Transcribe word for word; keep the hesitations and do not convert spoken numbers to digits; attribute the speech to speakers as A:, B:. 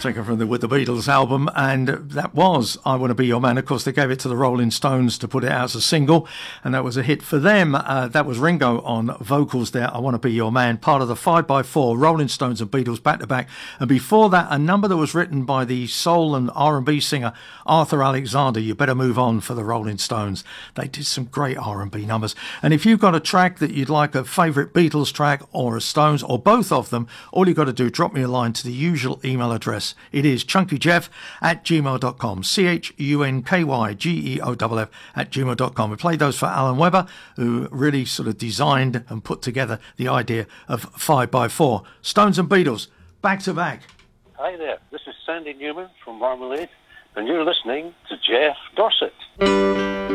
A: taken from the With the Beatles album, and that was I Want to Be Your Man. Of course, they gave it to the Rolling Stones to put it out as a single, and that was a hit for them. Uh, that was Ringo on vocals there, I Want to Be Your Man, part of the five by four, Rolling Stones and Beatles back-to-back. And before that, a number that was written by the soul and R and B singer Arthur Alexander, You Better Move On, for the Rolling Stones. They did some great R and B numbers. And if you've got a track that you'd like, a favourite Beatles track or a Stones or both of them, all you've got to do, drop me a line to the usual email address. It is chunkyjeff at gmail dot com. C H U N K Y G E O F F at gmail dot com. We played those for Alan Webber, who really sort of designed and put together the idea of five by four. Stones and Beatles, back to back.
B: Hi there, this is Sandy Newman from Marmalade, and you're listening to Jeff Dorset.